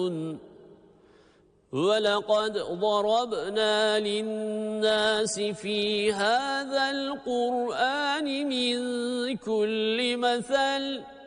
وَلَقَدْ ضَرَبْنَا لِلنَّاسِ فِي هَذَا الْقُرْآنِ مِنْ كُلِّ مَثَلٍ